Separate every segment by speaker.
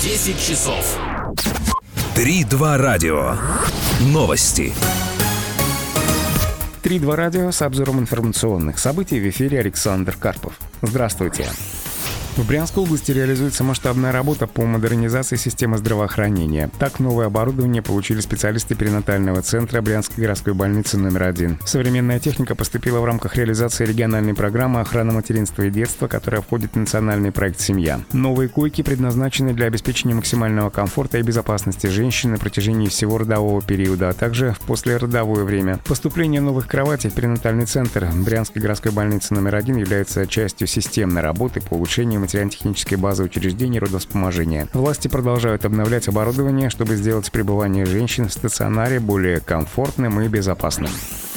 Speaker 1: 10 часов.
Speaker 2: 3-2 радио. Новости.
Speaker 3: 3-2 радио с обзором информационных событий. В эфире Александр Карпов. Здравствуйте. В Брянской области реализуется масштабная работа по модернизации системы здравоохранения. Так, новое оборудование получили специалисты перинатального центра Брянской городской больницы номер 1. Современная техника поступила в рамках реализации региональной программы «Охрана материнства и детства», которая входит в национальный проект «Семья». Новые койки предназначены для обеспечения максимального комфорта и безопасности женщин на протяжении всего родового периода, а также в послеродовое время. Поступление новых кроватей в перинатальный центр Брянской городской больницы номер 1 является частью системной работы по улучшению материально-технической базы учреждений родовспоможения. Власти продолжают обновлять оборудование, чтобы сделать пребывание женщин в стационаре более комфортным и безопасным.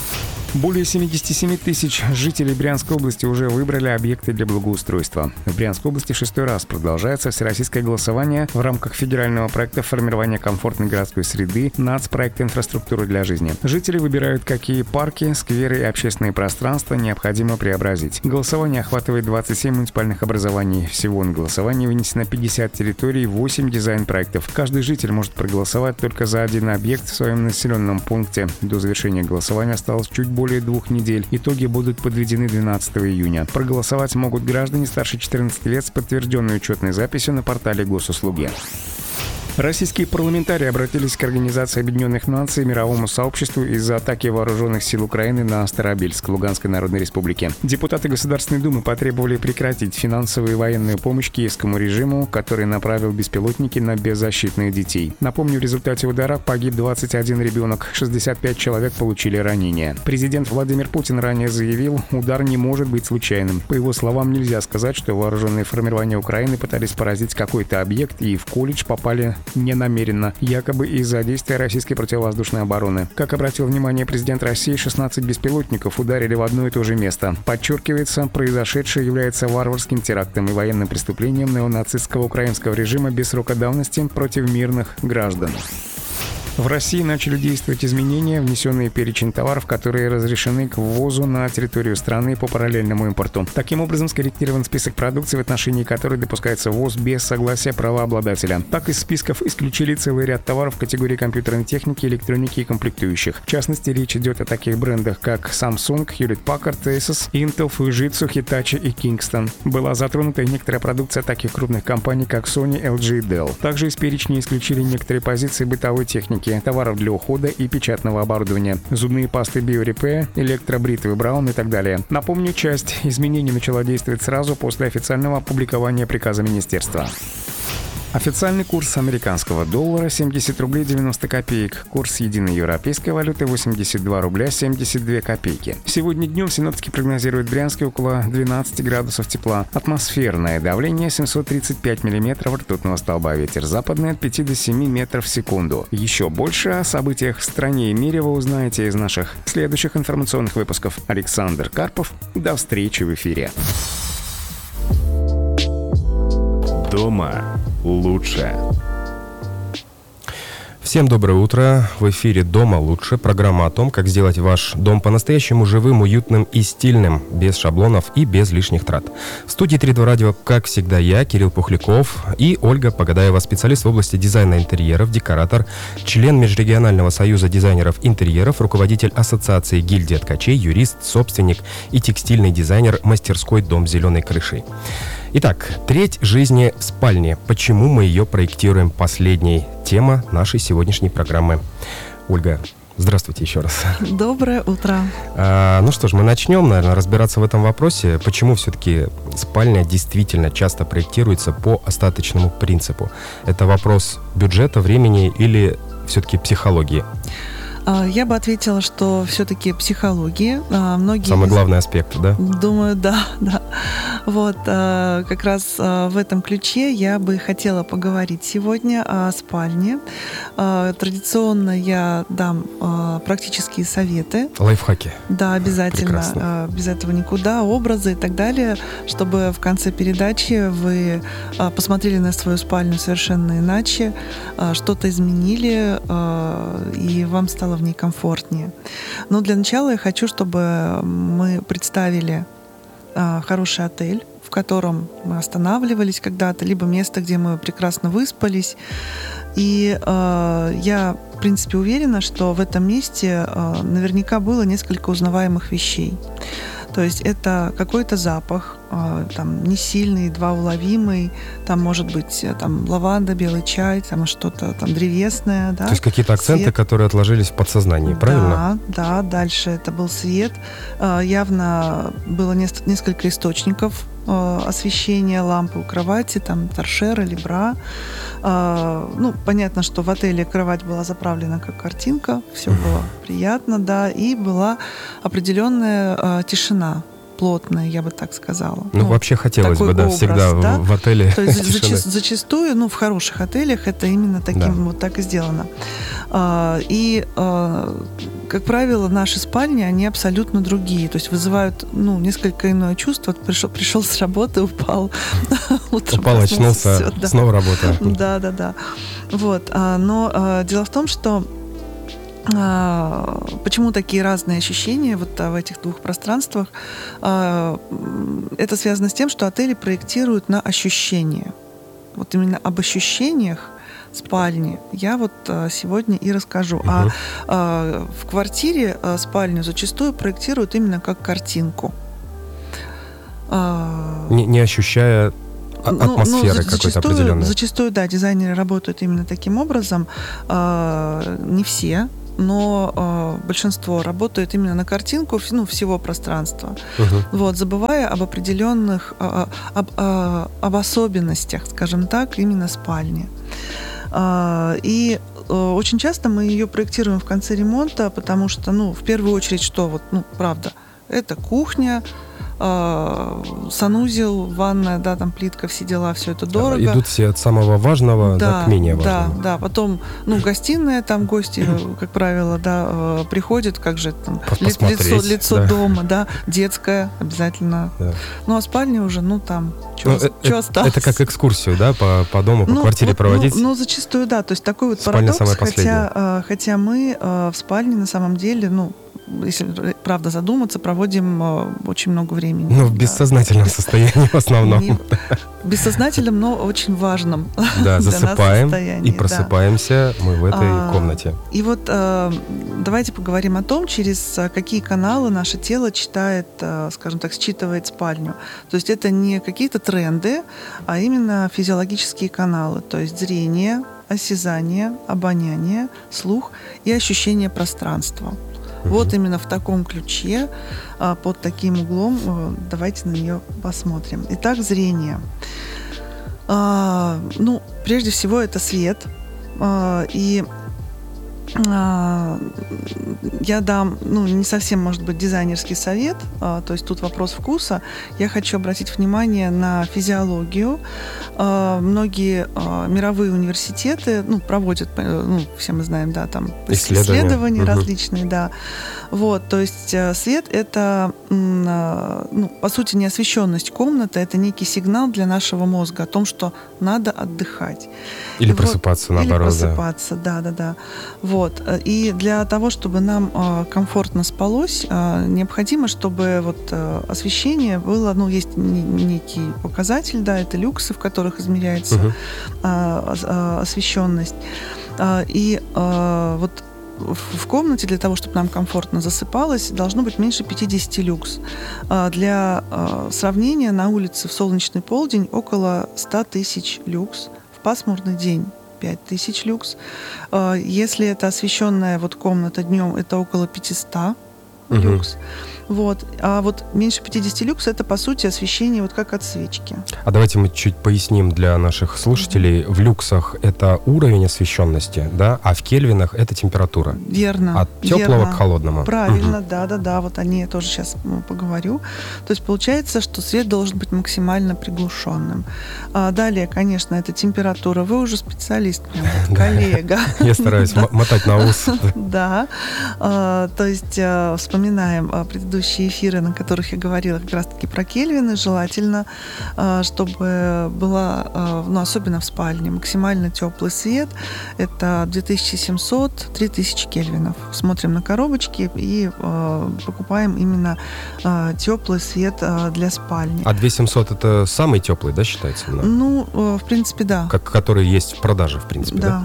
Speaker 3: Более 77 тысяч жителей Брянской области уже выбрали объекты для благоустройства. В Брянской области 6-й раз продолжается всероссийское голосование в рамках федерального проекта формирования комфортной городской среды нацпроекта инфраструктуры для жизни. Жители выбирают, какие парки, скверы и общественные пространства необходимо преобразить. Голосование охватывает 27 муниципальных образований. Всего на голосование вынесено 50 территорий, 8 дизайн-проектов. Каждый житель может проголосовать только за один объект в своем населенном пункте. До завершения голосования осталось чуть более 2 недель. Итоги будут подведены 12 июня. Проголосовать могут граждане старше 14 лет с подтвержденной учетной записью на портале госуслуги. Российские парламентарии обратились к Организации Объединенных Наций и мировому сообществу из-за атаки вооруженных сил Украины на Старобельск, Луганской Народной Республике. Депутаты Государственной Думы потребовали прекратить финансовую и военную помощь киевскому режиму, который направил беспилотники на беззащитных детей. Напомню, в результате удара погиб 21 ребенок, 65 человек получили ранения. Президент Владимир Путин ранее заявил, удар не может быть случайным. По его словам, нельзя сказать, что вооруженные формирования Украины пытались поразить какой-то объект и в колледж попали ненамеренно, якобы из-за действия российской противовоздушной обороны. Как обратил внимание президент России, 16 беспилотников ударили в одно и то же место. Подчеркивается, произошедшее является варварским терактом и военным преступлением неонацистского украинского режима без срока давности против мирных граждан. В России начали действовать изменения, внесенные в перечень товаров, которые разрешены к ввозу на территорию страны по параллельному импорту. Таким образом, скорректирован список продукции, в отношении которой допускается ввоз без согласия правообладателя. Так, из списков исключили целый ряд товаров в категории компьютерной техники, электроники и комплектующих. В частности, речь идет о таких брендах, как Samsung, Hewlett-Packard, Asus, Intel, Fujitsu, Hitachi и Kingston. Была затронута и некоторая продукция таких крупных компаний, как Sony, LG и Dell. Также из перечня исключили некоторые позиции бытовой техники, товаров для ухода и печатного оборудования, зубные пасты BioRepair, электробритвы Braun и так далее. Напомню, часть изменений начала действовать сразу после официального опубликования приказа министерства. Официальный курс американского доллара 70 рублей 90 копеек. Курс единой европейской валюты 82 рубля 72 копейки. Сегодня днем синоптики прогнозируют в Брянске около 12 градусов тепла. Атмосферное давление 735 миллиметров ртутного столба. Ветер западный от 5 до 7 метров в секунду. Еще больше о событиях в стране и мире вы узнаете из наших следующих информационных выпусков. Александр Карпов. До встречи в эфире.
Speaker 4: Дома лучше. Всем доброе утро. В эфире «Дома лучше». Программа о том, как сделать ваш дом по-настоящему живым, уютным и стильным, без шаблонов и без лишних трат. В студии 3-2 радио, как всегда, я, Кирилл Пухляков, и Ольга Погадаева, специалист в области дизайна интерьеров, декоратор, член Межрегионального союза дизайнеров интерьеров, руководитель Ассоциации гильдии ткачей, юрист, собственник и текстильный дизайнер мастерской «Дом с зеленой крышей». Итак, треть жизни в спальне. Почему мы ее проектируем? Последняя тема нашей сегодняшней программы. Ольга, здравствуйте еще раз.
Speaker 5: Доброе утро.
Speaker 4: Ну что ж, мы начнем, наверное, разбираться в этом вопросе. Почему все-таки спальня действительно часто проектируется по остаточному принципу? Это вопрос бюджета, времени или все-таки психологии?
Speaker 5: Я бы ответила, что все-таки психологии. Многие
Speaker 4: самый главный аспект, да?
Speaker 5: Думаю, да. Вот, как раз в этом ключе я бы хотела поговорить сегодня о спальне. Традиционно я дам практические советы.
Speaker 4: Лайфхаки.
Speaker 5: Да, обязательно.
Speaker 4: Прекрасно.
Speaker 5: Без этого никуда. Образы и так далее, чтобы в конце передачи вы посмотрели на свою спальню совершенно иначе, что-то изменили, и вам стало в ней комфортнее. Но для начала я хочу, чтобы мы представили хороший отель, в котором мы останавливались когда-то, либо место, где мы прекрасно выспались. И я, в принципе, уверена, что в этом месте наверняка было несколько узнаваемых вещей. То есть это какой-то запах, там, не сильный, едва уловимый, там может быть там, лаванда, белый чай, там что-то там древесное. Да?
Speaker 4: То есть какие-то акценты, свет, которые отложились в подсознании, правильно?
Speaker 5: Да, дальше это был свет. Явно было несколько источников освещения, лампы у кровати, там торшер или бра. Ну, понятно, что в отеле кровать была заправлена как картинка, все было приятно, да, и была определенная тишина, плотная, я бы так сказала.
Speaker 4: Ну вообще хотелось бы, да, образ, всегда да? в отеле.
Speaker 5: То есть зачастую, ну, в хороших отелях это именно таким вот так и сделано. И, как правило, наши спальни, они абсолютно другие. То есть вызывают, ну, несколько иное чувство. Пришел с работы, упал.
Speaker 4: Упал, очнулся, снова работа.
Speaker 5: Да. Вот. Но дело в том, что почему такие разные ощущения вот в этих двух пространствах? Это связано с тем, что отели проектируют на ощущения. Вот именно об ощущениях спальни я вот сегодня и расскажу. А в квартире спальню зачастую проектируют именно как картинку.
Speaker 4: Не ощущая атмосферы какой-то определенной.
Speaker 5: Зачастую, да, дизайнеры работают именно таким образом. Не все, но большинство работает именно на картинку, ну, всего пространства. Вот, забывая об определенных, об особенностях, скажем так, именно спальни. И очень часто мы ее проектируем в конце ремонта, потому что, ну, в первую очередь, что вот, ну, правда, это кухня, санузел, ванная, да, там плитка, все дела, все это дорого.
Speaker 4: Идут все от самого важного к менее важному.
Speaker 5: Да. Потом, ну, гостиная, там гости, как правило, да, приходят, как же там, лицо дома, да, детская обязательно. Да. Ну, а спальня уже, ну, там, что осталось?
Speaker 4: Это как экскурсию, да, по дому, по квартире проводить?
Speaker 5: Ну, зачастую, да, то есть такой вот парадокс, хотя мы в спальне на самом деле, ну, если правда задуматься, проводим очень много времени.
Speaker 4: Ну, в бессознательном состоянии в основном.
Speaker 5: Бессознательном, но очень важном.
Speaker 4: Да, засыпаем и просыпаемся мы в этой комнате.
Speaker 5: И вот давайте поговорим о том, через какие каналы наше тело читает, скажем так, считывает спальню. То есть это не какие-то тренды, а именно физиологические каналы. То есть зрение, осязание, обоняние, слух и ощущение пространства. Вот именно в таком ключе, под таким углом, давайте на нее посмотрим. Итак, зрение. Ну, прежде всего, это свет. И я дам, ну, не совсем, может быть, дизайнерский совет, то есть тут вопрос вкуса. Я хочу обратить внимание на физиологию. Многие мировые университеты, ну, проводят, ну, все мы знаем, да, там исследования различные, да. Вот, то есть свет — это, ну, по сути, неосвещенность комнаты, это некий сигнал для нашего мозга о том, что надо отдыхать.
Speaker 4: Или просыпаться, наоборот.
Speaker 5: Или просыпаться, да. Вот. И для того, чтобы нам комфортно спалось, необходимо, чтобы вот освещение было, ну, есть некий показатель, да, это люксы, в которых измеряется освещенность. И вот в комнате для того, чтобы нам комфортно засыпалось, должно быть меньше 50 люкс. Для сравнения, на улице в солнечный полдень около 100 тысяч люкс, в пасмурный день 5000 люкс. Если это освещенная вот комната днем, это около 500 люкс. Вот. А вот меньше 50 люкс — это, по сути, освещение вот как от свечки.
Speaker 4: А давайте мы чуть поясним для наших слушателей. В люксах это уровень освещенности, да, а в кельвинах это температура.
Speaker 5: Верно.
Speaker 4: От теплого к холодному.
Speaker 5: Правильно, да. Вот о ней я тоже сейчас поговорю. То есть получается, что свет должен быть максимально приглушенным. Далее, конечно, это температура. Вы уже специалист, коллега.
Speaker 4: Я стараюсь мотать на ус.
Speaker 5: Да. То есть в вспоминаем предыдущие эфиры, на которых я говорила как раз-таки про кельвины, желательно, чтобы была, ну, особенно в спальне, максимально теплый свет. Это 2700-3000 кельвинов. Смотрим на коробочки и покупаем именно теплый свет для спальни.
Speaker 4: А 2700 это самый теплый, да, считается?
Speaker 5: Ну, в принципе, да.
Speaker 4: Который есть в продаже, в принципе, да?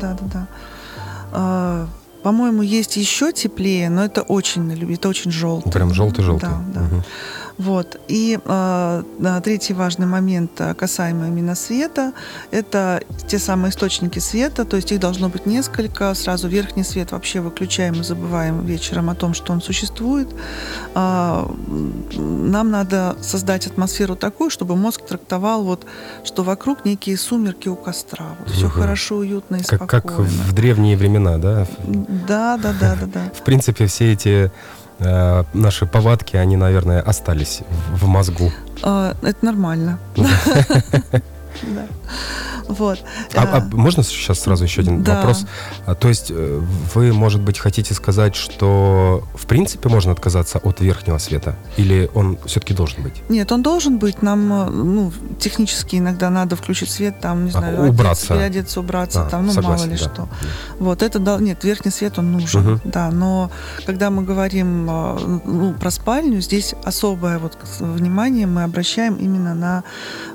Speaker 5: Да. По-моему, есть еще теплее, но это очень желтый.
Speaker 4: Прям желтый-желтый.
Speaker 5: Да. Вот. И третий важный момент, касаемо именно света, это те самые источники света, то есть их должно быть несколько. Сразу верхний свет вообще выключаем и забываем вечером о том, что он существует. Нам надо создать атмосферу такую, чтобы мозг трактовал, вот, что вокруг некие сумерки у костра. Вот, все хорошо, уютно и спокойно.
Speaker 4: Как в древние времена, да?
Speaker 5: Да.
Speaker 4: В принципе, все эти наши повадки, они, наверное, остались в мозгу.
Speaker 5: Это нормально. Да. Вот.
Speaker 4: Можно сейчас сразу еще один вопрос? То есть вы, может быть, хотите сказать, что в принципе можно отказаться от верхнего света? Или он все-таки должен быть?
Speaker 5: Нет, он должен быть. Нам технически иногда надо включить свет, там, не знаю, переодеться, убраться, там,
Speaker 4: согласен,
Speaker 5: мало ли
Speaker 4: да.
Speaker 5: что. Вот, нет, верхний свет, он нужен. Да, но когда мы говорим про спальню, здесь особое внимание мы обращаем именно на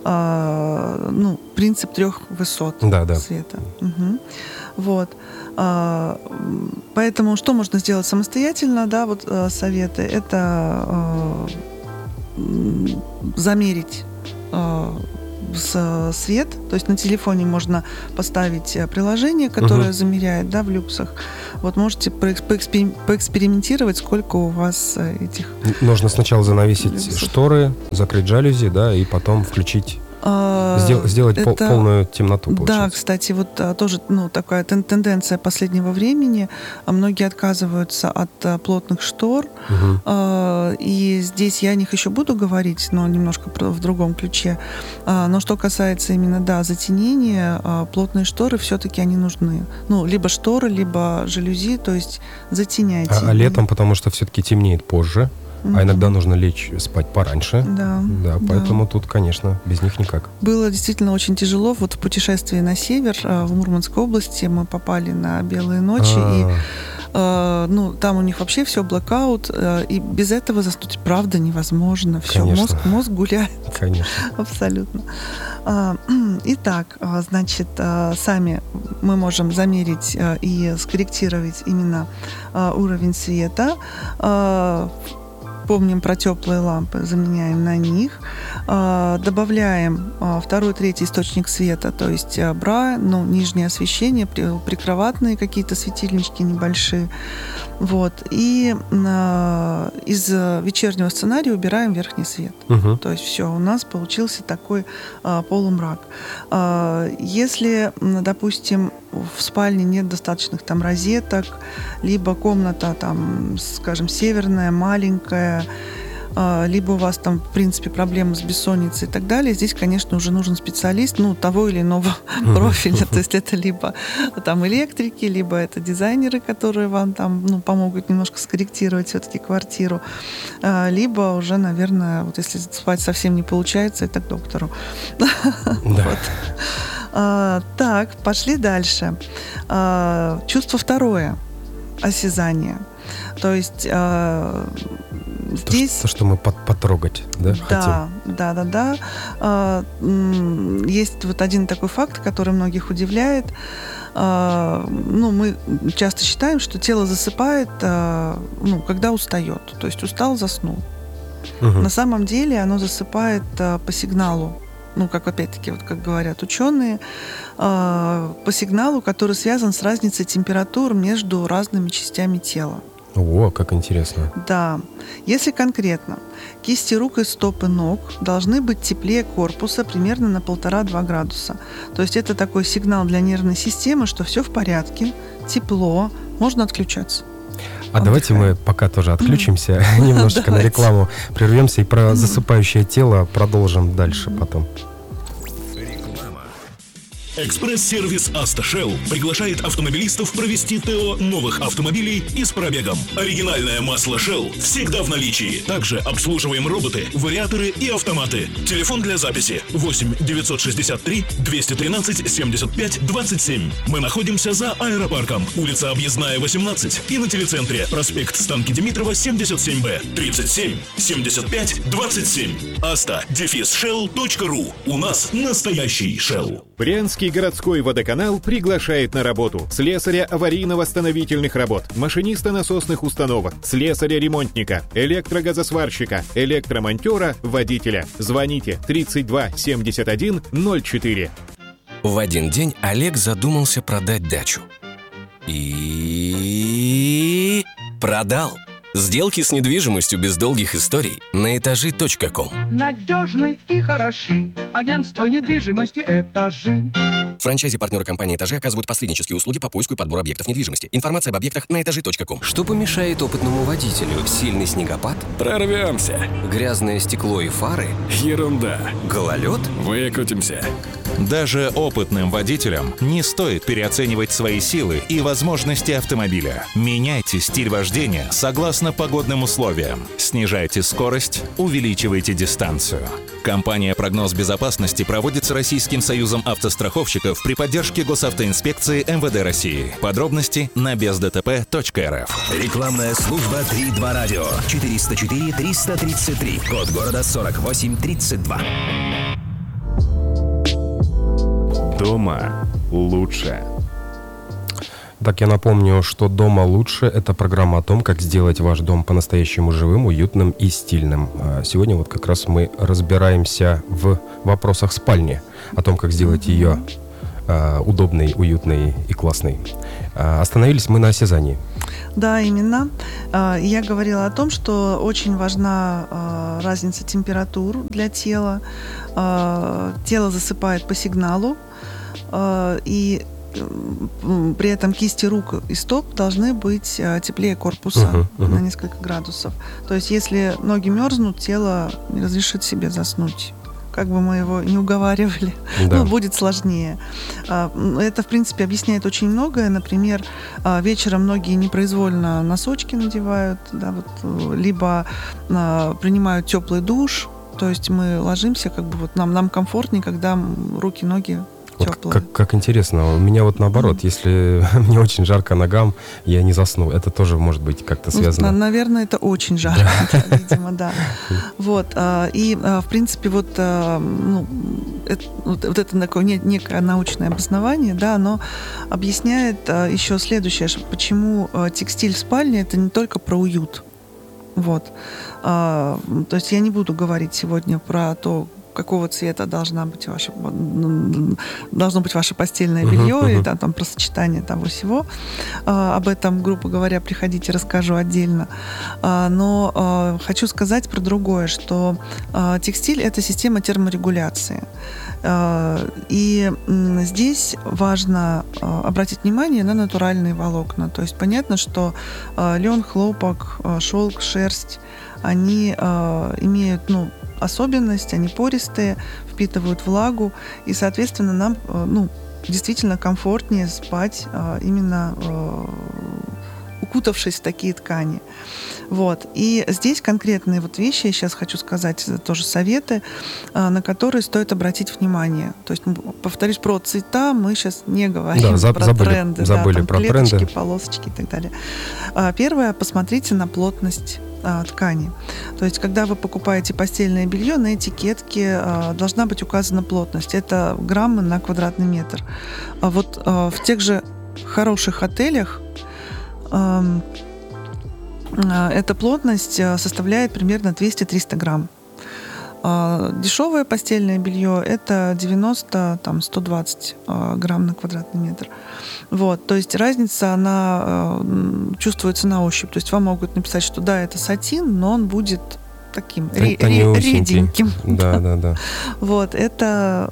Speaker 5: принцип 3 высот света. Вот. Поэтому что можно сделать самостоятельно, советы, это замерить свет, то есть на телефоне можно поставить приложение, которое замеряет, в люксах. Вот можете поэкспериментировать, сколько у вас этих...
Speaker 4: Нужно сначала занавесить люксов. Шторы, закрыть жалюзи, и потом включить... Сделать полную темноту, получается.
Speaker 5: Да, кстати, вот тоже такая тенденция последнего времени. Многие отказываются от плотных штор. И здесь я о них еще буду говорить, но немножко в другом ключе. Но что касается именно, затенения, плотные шторы все-таки они нужны. Либо шторы, либо жалюзи, то есть затеняйте.
Speaker 4: А летом, потому что все-таки темнеет позже. А иногда нужно лечь спать пораньше. Да, поэтому тут, конечно, без них никак.
Speaker 5: Было действительно очень тяжело. Вот в путешествии на север, в Мурманской области, мы попали на белые ночи, и там у них вообще все блэкаут, и без этого заснуть правда невозможно. Все, мозг гуляет.
Speaker 4: Конечно.
Speaker 5: Абсолютно. Итак, значит, сами мы можем замерить и скорректировать именно уровень света. Помним про теплые лампы, заменяем на них. Добавляем 2-3 источник света, то есть бра, нижнее освещение, прикроватные какие-то светильнички небольшие. Вот. И из вечернего сценария убираем верхний свет. То есть все, у нас получился такой полумрак. Если, допустим, в спальне нет достаточных там розеток, либо комната там, скажем, северная, маленькая, либо у вас там, в принципе, проблемы с бессонницей и так далее, здесь, конечно, уже нужен специалист, того или иного профиля. То есть это либо там электрики, либо это дизайнеры, которые вам там помогут немножко скорректировать все-таки квартиру, либо уже, наверное, вот если спать совсем не получается, это к доктору. Так, пошли дальше. Чувство второе. Осязание. То есть здесь...
Speaker 4: То, что мы потрогать, хотим?
Speaker 5: Да. Есть вот один такой факт, который многих удивляет. Мы часто считаем, что тело засыпает, когда устает. То есть устал, заснул. На самом деле оно засыпает по сигналу. Как опять-таки, как говорят ученые, по сигналу, который связан с разницей температур между разными частями тела.
Speaker 4: О, как интересно.
Speaker 5: Да. Если конкретно, кисти рук и стопы ног должны быть теплее корпуса примерно на 1,5-2 градуса. То есть это такой сигнал для нервной системы, что все в порядке, тепло, можно отключаться.
Speaker 4: Давайте мы пока тоже отключимся, немножечко на рекламу прервемся и про засыпающее тело продолжим дальше потом.
Speaker 1: Экспресс-сервис «Автошелл» приглашает автомобилистов провести ТО новых автомобилей и с пробегом. Оригинальное масло Shell всегда в наличии. Также обслуживаем роботы, вариаторы и автоматы. Телефон для записи 8 963 213 75 27. Мы находимся за аэропарком, улица Объездная, 18, и на телецентре проспект Станки Димитрова, 77Б, 37 75 27. asta-shell.ru. У нас настоящий Shell.
Speaker 6: Брянский городской водоканал приглашает на работу слесаря аварийно-восстановительных работ, машиниста насосных установок, слесаря-ремонтника, электрогазосварщика, электромонтера, водителя. Звоните 32 71 04.
Speaker 7: В один день Олег задумался продать дачу. И продал. Сделки с недвижимостью без долгих историй на этажи.ком.
Speaker 8: Надежный и хороший. Агентство недвижимости «Этажи».
Speaker 7: Франчайзи-партнеры компании «Этажи» оказывают посреднические услуги по поиску и подбору объектов недвижимости. Информация об объектах на этажи.ком. Что помешает опытному водителю? Сильный снегопад?
Speaker 9: Прорвемся.
Speaker 7: Грязное стекло и фары?
Speaker 9: Ерунда.
Speaker 7: Гололед?
Speaker 9: Выкрутимся.
Speaker 10: Даже опытным водителям не стоит переоценивать свои силы и возможности автомобиля. Меняйте стиль вождения согласно погодным условиям. Снижайте скорость, увеличивайте дистанцию. Компания «Прогноз безопасности» проводится Российским союзом автостраховщиков при поддержке Госавтоинспекции МВД России. Подробности на бездтп.рф.
Speaker 2: Рекламная служба 3-2 радио. 404-333. Код города 4832.
Speaker 6: Дома лучше.
Speaker 4: Так, я напомню, что «Дома лучше» — это программа о том, как сделать ваш дом по-настоящему живым, уютным и стильным. Сегодня вот как раз мы разбираемся в вопросах спальни, о том, как сделать ее удобной, уютной и классной. Остановились мы на осязании.
Speaker 5: Да, именно. Я говорила о том, что очень важна разница температур для тела. Тело засыпает по сигналу, и при этом кисти рук и стоп должны быть теплее корпуса на несколько градусов. То есть, если ноги мерзнут, тело не разрешит себе заснуть. Как бы мы его не уговаривали, будет сложнее. Это, в принципе, объясняет очень многое. Например, вечером многие непроизвольно носочки надевают, либо принимают теплый душ. То есть мы ложимся, как бы нам комфортнее, когда руки, ноги теплые.
Speaker 4: Как интересно. У меня вот наоборот, если мне очень жарко ногам, я не засну. Это тоже может быть как-то связано.
Speaker 5: Наверное, это очень жарко, видимо, да. Вот. И, в принципе, вот это такое некое научное обоснование, да, оно объясняет еще следующее, почему текстиль в спальне — это не только про уют. Вот. То есть я не буду говорить сегодня про то, какого цвета должно быть ваше постельное белье, и там про сочетание того всего. Об этом, грубо говоря, приходите, расскажу отдельно. Но хочу сказать про другое, что текстиль — это система терморегуляции. И здесь важно обратить внимание на натуральные волокна. То есть понятно, что лен, хлопок, шелк, шерсть, они имеют, особенность, они пористые, впитывают влагу, и, соответственно, нам, действительно комфортнее спать именно укутавшись в такие ткани. Вот. И здесь конкретные вещи, я сейчас хочу сказать, это тоже советы, на которые стоит обратить внимание. То есть, повторюсь, про цвета мы сейчас не говорим, про тренды.
Speaker 4: Забыли про
Speaker 5: клеточки,
Speaker 4: тренды.
Speaker 5: полосочки и так далее. Первое, посмотрите на плотность ткани. То есть, когда вы покупаете постельное белье, на этикетке должна быть указана плотность. Это граммы на квадратный метр. Вот в тех же хороших отелях эта плотность составляет примерно 200-300 грамм. Дешевое постельное белье — это 90-120 грамм на квадратный метр. Вот, то есть разница, она чувствуется на ощупь. То есть вам могут написать, что да, это сатин, но он будет таким
Speaker 4: Тонюсенький.
Speaker 5: реденьким.
Speaker 4: Да.
Speaker 5: Вот, это,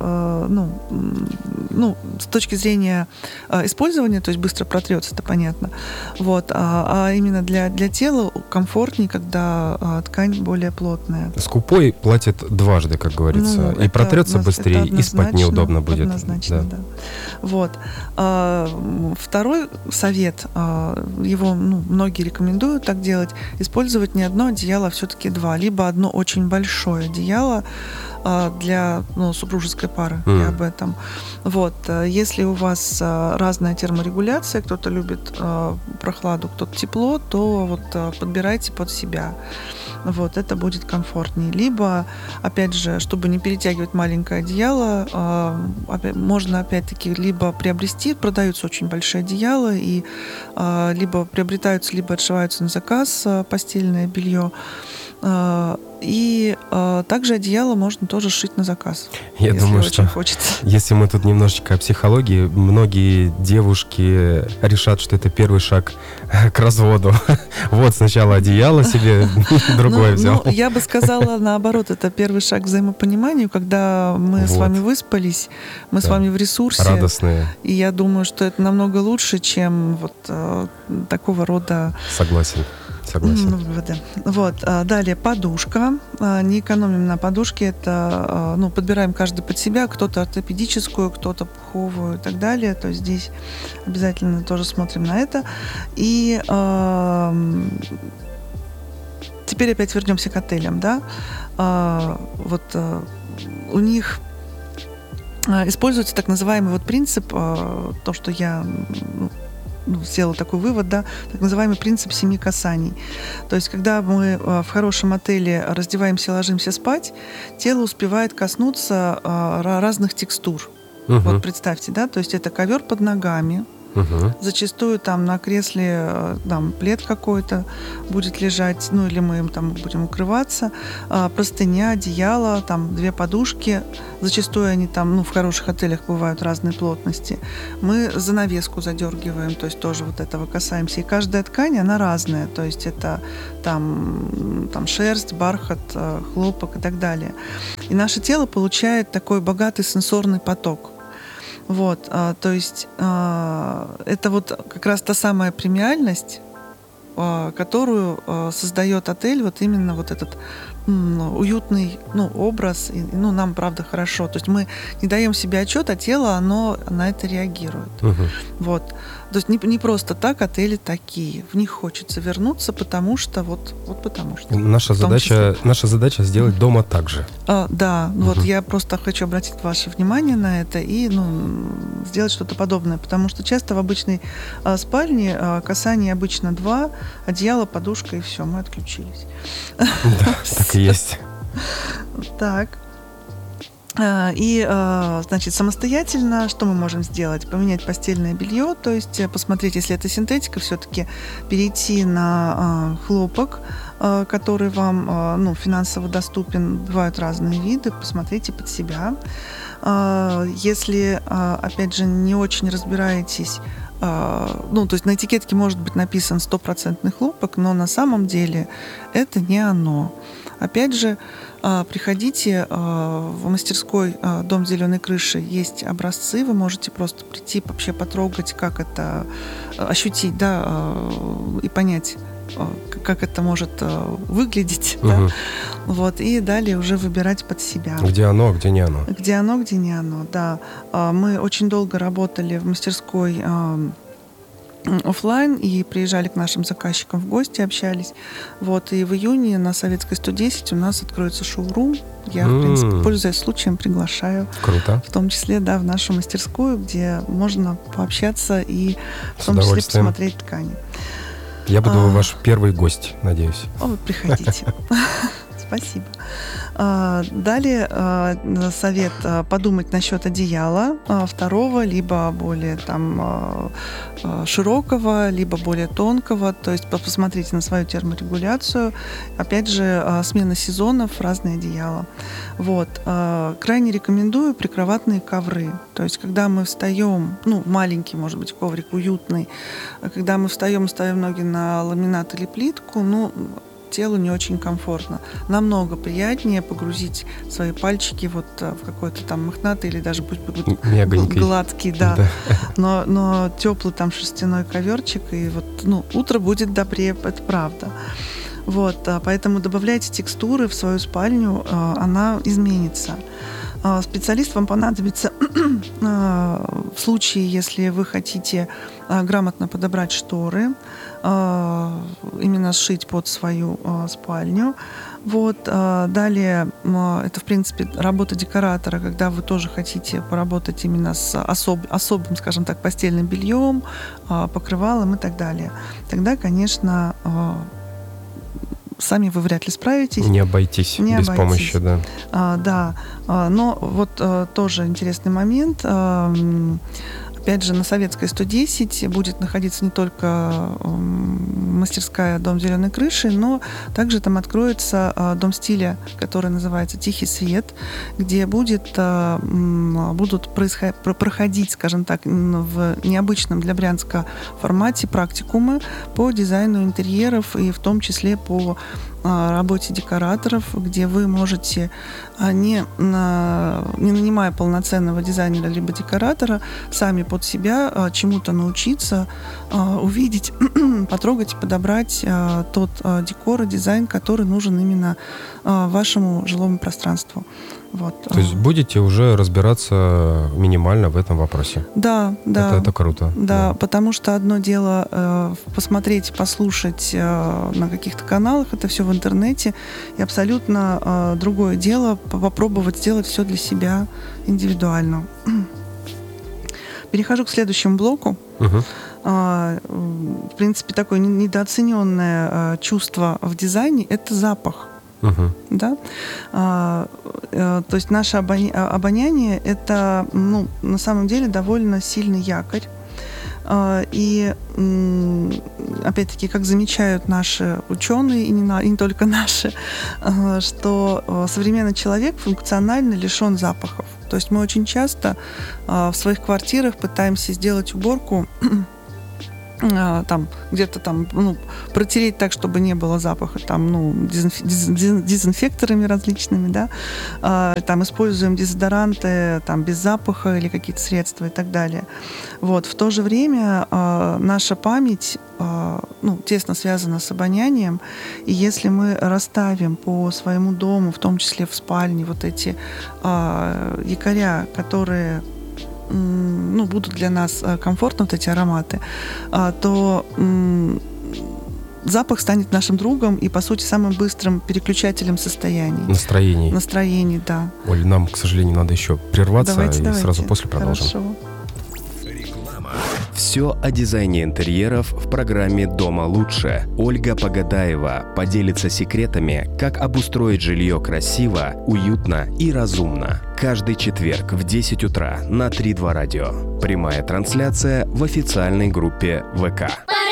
Speaker 5: с точки зрения использования, то есть быстро протрется, это понятно. Вот, а именно для тела комфортнее, когда ткань более плотная.
Speaker 4: Скупой платит дважды, как говорится. И протрется быстрее, и спать неудобно будет.
Speaker 5: Однозначно, да. Вот. Второй совет, его многие рекомендуют так делать, использовать не одно одеяло, а все-таки два. Либо одно очень большое одеяло для супружеской пары, я об этом. Вот. Если у вас разная терморегуляция, кто-то любит прохладу, кто-то тепло, то вот подбирайте под себя. Вот, это будет комфортнее. Либо, опять же, чтобы не перетягивать маленькое одеяло, можно, опять-таки, либо приобрести, продаются очень большие одеяла, и либо приобретаются, либо отшиваются на заказ постельное белье. И также одеяло можно тоже сшить на заказ.
Speaker 4: Я думаю, что
Speaker 5: хочется.
Speaker 4: Если мы тут немножечко о психологии, многие девушки решат, что это первый шаг к разводу. Вот сначала одеяло себе другое взял.
Speaker 5: Я бы сказала, наоборот, это первый шаг к взаимопониманию, когда мы с вами выспались, мы с вами в ресурсе.
Speaker 4: Радостные.
Speaker 5: И я думаю, что это намного лучше, чем вот такого рода...
Speaker 4: Согласен.
Speaker 5: Выводы. Вот. Далее подушка. Не экономим на подушке. Это подбираем каждый под себя. Кто-то ортопедическую, кто-то пуховую и так далее. То есть здесь обязательно тоже смотрим на это. И теперь опять вернемся к отелям. Да? У них используется так называемый принцип, то, что я... сделала такой вывод, да, так называемый принцип 7 касаний. То есть, когда мы в хорошем отеле раздеваемся, ложимся спать, тело успевает коснуться разных текстур. Вот представьте, да, то есть это ковер под ногами, зачастую там на кресле там плед какой-то будет лежать, или мы там будем укрываться, простыня, одеяло, там 2 подушки, зачастую они там, в хороших отелях бывают разной плотности. Мы занавеску задергиваем, то есть тоже вот этого касаемся. И каждая ткань, она разная, то есть это там шерсть, бархат, хлопок и так далее. И наше тело получает такой богатый сенсорный поток. Вот, то есть это вот как раз та самая премиальность, которую создает отель, вот именно вот этот уютный образ, и нам, правда, хорошо. То есть мы не даем себе отчет, а тело, оно на это реагирует. Вот. То есть не просто так отели такие. В них хочется вернуться, потому что потому что.
Speaker 4: Наша задача сделать дома так же.
Speaker 5: Да, вот я просто хочу обратить ваше внимание на это и сделать что-то подобное, потому что часто в обычной спальне касаний обычно 2, одеяло, подушка и все, мы отключились.
Speaker 4: Да, так и есть.
Speaker 5: Так. И, значит, самостоятельно что мы можем сделать? Поменять постельное белье, то есть посмотреть, если это синтетика, все-таки перейти на хлопок, который вам финансово доступен. Бывают разные виды, посмотрите под себя. Если, опять же, не очень разбираетесь, то есть на этикетке может быть написан 100% хлопок, но на самом деле это не оно. Опять же, приходите в мастерской «Дом зеленой крыши», есть образцы, вы можете просто прийти, вообще потрогать, как это, ощутить, да, и понять, как это может выглядеть, да? Вот, и далее уже выбирать под себя.
Speaker 4: Где оно, где не оно.
Speaker 5: Где оно, где не оно, да. Мы очень долго работали в мастерской офлайн и приезжали к нашим заказчикам в гости, общались. Вот, и в июне на Советской 110 у нас откроется шоурум. Я, в принципе, пользуясь случаем, приглашаю.
Speaker 4: Круто.
Speaker 5: В том числе, да, в нашу мастерскую, где можно пообщаться и в том числе посмотреть ткани.
Speaker 4: Я буду ваш первый гость, надеюсь.
Speaker 5: Приходите. Спасибо. Далее совет подумать насчет одеяла второго, либо более широкого, либо более тонкого. То есть посмотрите на свою терморегуляцию. Опять же, смена сезонов, разные одеяла. Вот. Крайне рекомендую прикроватные ковры. То есть, когда мы встаем, маленький, может быть, коврик уютный, когда мы встаем и ставим ноги на ламинат или плитку, телу не очень комфортно. Намного приятнее погрузить свои пальчики вот в какой-то там мохнатый или даже пусть будет гладкий, да. Но теплый там шерстяной коверчик, и вот, утро будет добрее, это правда. Вот, поэтому добавляйте текстуры в свою спальню, она изменится. Специалист вам понадобится в случае, если вы хотите грамотно подобрать шторы, именно сшить под свою спальню. Вот. Далее, это, в принципе, работа декоратора, когда вы тоже хотите поработать именно с особым, скажем так, постельным бельем, покрывалом и так далее. Тогда, конечно, сами вы вряд ли справитесь.
Speaker 4: Не обойтись без помощи, да.
Speaker 5: Да, но вот тоже интересный момент. Опять же, на Советской 110 будет находиться не только мастерская «Дом зеленой крыши», но также там откроется дом стиля, который называется «Тихий свет», где будут проходить, скажем так, в необычном для Брянска формате практикумы по дизайну интерьеров и в том числе по работе декораторов, где вы можете, не нанимая полноценного дизайнера либо декоратора, сами под себя чему-то научиться, увидеть, потрогать, подобрать тот декор и дизайн, который нужен именно вашему жилому пространству. Вот.
Speaker 4: То есть будете уже разбираться минимально в этом вопросе?
Speaker 5: Да.
Speaker 4: Это круто.
Speaker 5: Да, потому что одно дело посмотреть, послушать на каких-то каналах, это все в интернете, и абсолютно другое дело попробовать сделать все для себя индивидуально. Перехожу к следующему блоку. В принципе, такое недооцененное чувство в дизайне – это запах. Да? То есть наше обоняние – это, на самом деле, довольно сильный якорь. И, опять-таки, как замечают наши ученые, и не только наши, что современный человек функционально лишен запахов. То есть мы очень часто в своих квартирах пытаемся сделать уборку, там где-то там протереть так, чтобы не было запаха, там дезинфекторами различными, да, там используем дезодоранты там без запаха или какие-то средства и так далее. Вот. В то же время наша память тесно связана с обонянием, и если мы расставим по своему дому, в том числе в спальне, вот эти якоря, которые будут для нас комфортны, вот эти ароматы, то запах станет нашим другом и, по сути, самым быстрым переключателем состояний. Настроений, да.
Speaker 4: Оль, нам, к сожалению, надо еще прерваться, давайте. Сразу после продолжим.
Speaker 5: Хорошо.
Speaker 2: Все о дизайне интерьеров в программе «Дома лучше». Ольга Погадаева поделится секретами, как обустроить жилье красиво, уютно и разумно. Каждый четверг в 10 утра на 3-2 радио. Прямая трансляция в официальной группе ВК.